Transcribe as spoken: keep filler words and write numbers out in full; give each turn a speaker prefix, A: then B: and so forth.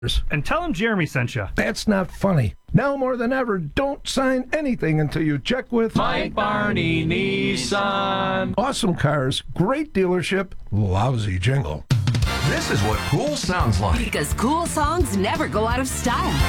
A: And tell him Jeremy sent you.
B: That's not funny. Now more than ever, don't sign anything until you check with
C: Mike Barney Nissan.
B: Awesome cars, great dealership, lousy jingle.
D: This is what cool sounds like.
E: Because cool songs never go out of style.